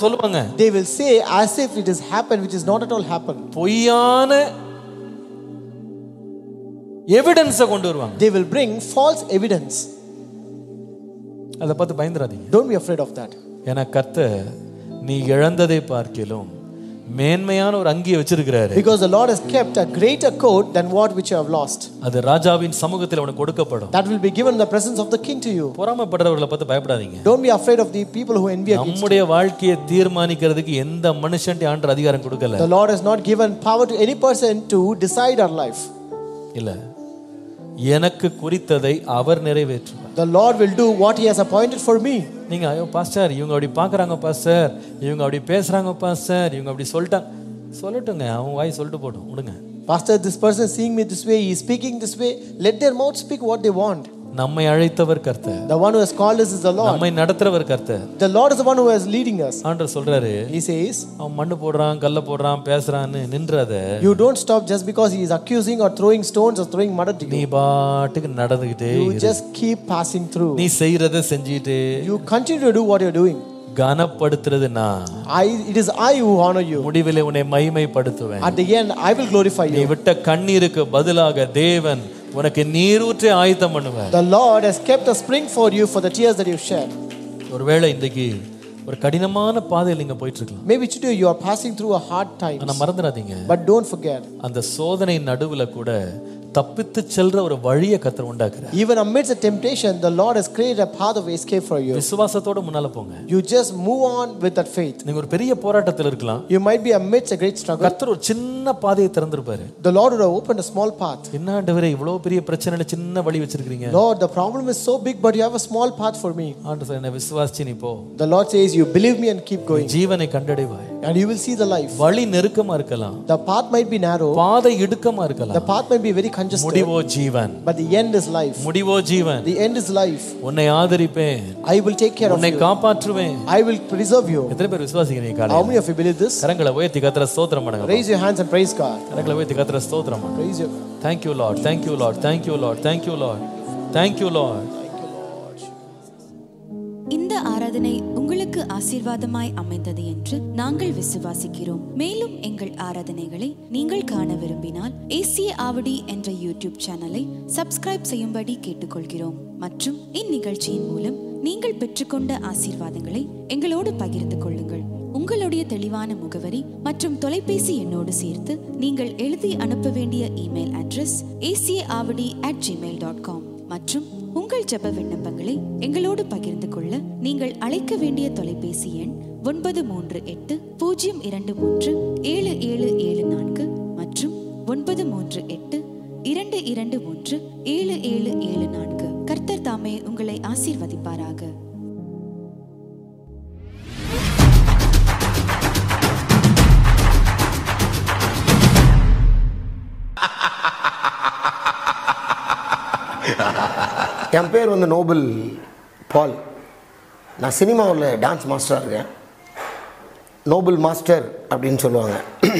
சொல்லுவாங்க. They will say as if it has happened, which is not at all happened. பொய்யான எவிடன்ஸை கொண்டு வருவாங்க. They will bring false evidence. அதை பார்த்து பயந்துராதீங்க. Don't be afraid of that. ஏன்னா கர்த்தர் நீ இழந்ததை பார்க்கிலும் மேன்மையான ஒரு அங்கியை வச்சிருக்கிறாரு. Because the Lord has kept a greater coat than what which you have lost. அது ராஜாவின் சமூகத்தில் உனக்கு கொடுக்கப்படும். That will be given in the presence of the king to you. பொறாமைப்படுறவர்களை பார்த்து பயப்படாதீங்க. Don't be afraid of the people who envy against you. நம்முடைய வாழ்க்கையை தீர்மானிக்கிறதுக்கு எந்த மனுஷன்ட்ட ஆண்டவர் அதிகாரம் கொடுக்கல. The Lord has not given power to any person to decide our life. இல்ல, எனக்கு குறித்ததை அவர் நிறைவேற்றுவார். The Lord will do what he has appointed for me. நீங்க ஐயோ பாஸ்டர் இவங்க அப்படி பார்க்கறாங்க பாஸ்டர், இவங்க அப்படி பேசுறாங்க பாஸ்டர், இவங்க அப்படி சொல்லிட்டாங்க, சொல்லட்டுங்க, அவங்க வாய் சொல்லிட்டு போட்டும், விடுங்க. Pastor, this person is seeing me this way, he is speaking this way, let their mouth speak what they want. நம்மை அழைத்தவர் கர்த்தர். The one who has called us is the Lord. நம்மை நடத்துறவர் கர்த்தர். The Lord is the one who is leading us. ஆண்டவர் சொல்றாரு, he says, அவன் மண்ணு போடுறான், கல்ல போடுறான், பேசுறான்னு நின்றாத. You don't stop just because he is accusing or throwing stones or throwing mud at you. நீ பாட்டுக்கு நடந்துக்கிட்டே You இரு. just keep passing through. நீ செய்யறதை செஞ்சிட்டே. You continue to do what you are doing. கனப்படுத்துறது நான். It is I who honor you. முடிவிலே உன்னை மகிமைப்படுத்துவேன். At the end I will glorify you. நீ விட்ட கண்ணீருக்கு பதிலாக தேவன் உனக்கு நீரூற்றை ஆயத்தம் பண்ணுவார். The Lord has kept a spring for you for the tears that you shed. ஒருவேளை இன்றைக்கு ஒரு கடினமான பாதையில் நீங்க போயிட்டு இருக்கலாம். Maybe today you are passing through a hard time. ஆனா மறந்துடாதீங்க. But don't forget. அந்த சோதனை நடுவுல கூட தப்பித்து செல்ற ஒரு வழியை கர்த்தர் உண்டாக்குறார். Even amidst the temptation, the Lord has created a path of escape for you. விசுவாசத்தோட முன்னால போங்க. You just move on with that faith. நீங்க ஒரு பெரிய போராட்டத்தில் இருக்கலாம். You might be amidst a great struggle. கர்த்தர் ஒரு சின்ன பாதையை திறந்திருப்பாரு. The Lord would have opened a small path. என்ன ஆண்டவரே இவ்வளவு பெரிய பிரச்சனையில சின்ன வழி வச்சிருக்கீங்க. Lord, the problem is so big but you have a small path for me. ஆண்டவர் என்ன விசுவாசிச்சு நீ போ. The Lord says you believe me and keep going. ஜீவனை கண்டடைவாய். And you will see the life. வழி நெருக்கமா இருக்கலாம். The path might be narrow. பாதை இடுக்கமா இருக்கலாம். The path might be very congested. முடிவோ ஜீவன். But the end is life. முடிவோ ஜீவன். The end is life. உன்னை ஆதரிப்பேன். I will take care of you. உன்னை காப்பாற்றுவேன். I will preserve you. எத்தனை பேர் விசுவாசிக்கிறீங்க காலையில? How many of you believe this? கரங்களை உயர்த்தி கர்த்தரை ஸ்தோத்திரம் பண்ணுங்க. Raise your hands and praise God. கரங்களை உயர்த்தி கர்த்தரை ஸ்தோத்திரம் பண்ணுங்க. Praise you. Thank you Lord. Thank you Lord. Thank you Lord. Thank you Lord. Thank you Lord. இந்த ஆராதனை உங்களுக்கு ஆசீர்வாதமாய் அமைந்தது என்று நாங்கள் விசுவாசிக்கிறோம். மேலும் எங்கள் ஆராதனைகளை நீங்கள் காண விரும்பினால் ஏசிய ஆவடி என்ற யூடியூப் சேனலை சப்ஸ்கிரைப் செய்யும்படி கேட்டுக்கொள்கிறோம். மற்றும் இந்நிகழ்ச்சியின் மூலம் நீங்கள் பெற்றுக்கொண்ட ஆசீர்வாதங்களை எங்களோடு பகிர்ந்து கொள்ளுங்கள். உங்களுடைய தெளிவான முகவரி மற்றும் தொலைபேசி எண்ணோடு சேர்த்து நீங்கள் எழுதி அனுப்ப வேண்டிய இமெயில் அட்ரஸ் acaavadi@gmail.com. மற்றும் உங்கள் ஜெப விண்ணப்பங்களை எங்களோடு பகிர்ந்து கொள்ள நீங்கள் அழைக்க வேண்டிய தொலைபேசி எண் 938-023-7774 மற்றும் 938-223-7774. கர்த்தர் தாமே உங்களை ஆசீர்வதிப்பாராக. என் பேர் நோபல் பால். நான் சினிமாவில் டான்ஸ் மாஸ்டராக இருக்கேன். நோபல் மாஸ்டர் அப்படின்னு சொல்லுவாங்க.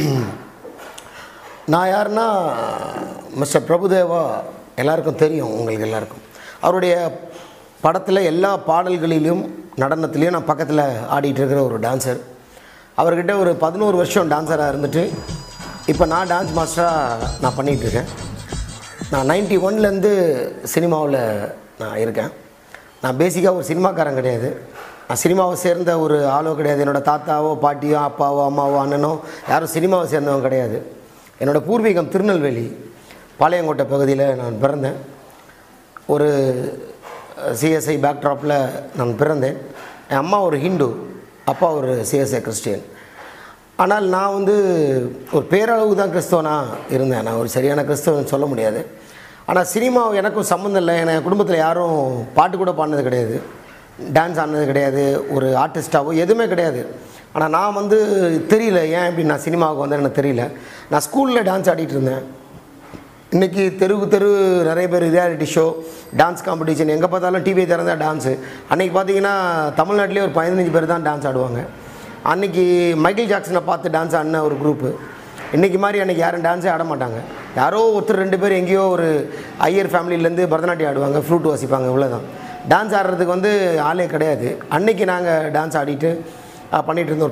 நான் யாருன்னா மிஸ்டர் பிரபுதேவா எல்லாருக்கும் தெரியும். உங்களுக்கு எல்லாருக்கும் அவருடைய படத்தில் எல்லா பாடல்களிலும் நடனத்துலேயும் நான் பக்கத்தில் ஆடிட்டு இருக்கிற ஒரு டான்ஸர். அவர்கிட்ட ஒரு 11 வருஷம் டான்ஸராக இருந்துட்டு இப்போ நான் டான்ஸ் மாஸ்டராக நான் பண்ணிகிட்ருக்கேன். நான் 91லேருந்து சினிமாவில் நான் இருக்கேன். நான் பேசிக்காக ஒரு சினிமாக்காரன் கிடையாது. நான் சினிமாவை சேர்ந்த ஒரு ஆளோ கிடையாது. என்னோடய தாத்தாவோ பாட்டியோ அப்பாவோ அம்மாவோ அண்ணனோ யாரும் சினிமாவை சேர்ந்தவங்க கிடையாது. என்னோடய பூர்வீகம் திருநெல்வேலி பாளையங்கோட்டை பகுதியில் நான் பிறந்தேன். ஒரு சிஎஸ்ஐ பேக்ட்ராப்பில் நான் பிறந்தேன். என் அம்மா ஒரு ஹிந்து, அப்பா ஒரு சிஎஸ்ஐ கிறிஸ்டியன். ஆனால் நான் ஒரு பேரளவு தான் கிறிஸ்தவனாக இருந்தேன். நான் ஒரு சரியான கிறிஸ்தவன் சொல்ல முடியாது. ஆனால் சினிமா எனக்கும் சம்மந்தம் இல்லை. என் குடும்பத்தில் யாரும் பாட்டு கூட பாடினது கிடையாது, டான்ஸ் ஆடினது கிடையாது, ஒரு ஆர்டிஸ்டாவோ எதுவுமே கிடையாது. ஆனால் நான் தெரியல ஏன் இப்படி நான் சினிமாவுக்கு வந்தேன்னு எனக்கு தெரியல. நான் ஸ்கூலில் டான்ஸ் ஆடிட்டு இருந்தேன். இன்றைக்கி தெரு நிறைய பேர் ரியாலிட்டி ஷோ, டான்ஸ் காம்படிஷன், எங்கே பார்த்தாலும் டிவி திறந்தால் டான்ஸு. அன்றைக்கி பார்த்தீங்கன்னா தமிழ்நாட்டிலே ஒரு 15 பேர் தான் டான்ஸ் ஆடுவாங்க. அன்றைக்கி மைக்கேல் ஜாக்சனை பார்த்து டான்ஸ் ஆடின ஒரு குரூப்பு. இன்றைக்கி மாதிரி அன்றைக்கி யாரும் டான்ஸே ஆட மாட்டாங்க. யாரோ ஒருத்தர் 2 பேர் எங்கேயோ ஒரு ஐயர் ஃபேமிலியிலேருந்து பரதநாட்டியம் ஆடுவாங்க, ஃப்ளூட் வாசிப்பாங்க, இவ்வளோதான். டான்ஸ் ஆடுறதுக்கு ஆளே கிடையாது. அன்றைக்கி நாங்கள் டான்ஸ் ஆடிட்டு பண்ணிகிட்டு இருந்தோம்.